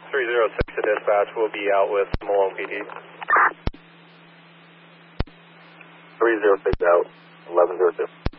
306 to dispatch. We'll be out with Malone PD. 306 out, 1102.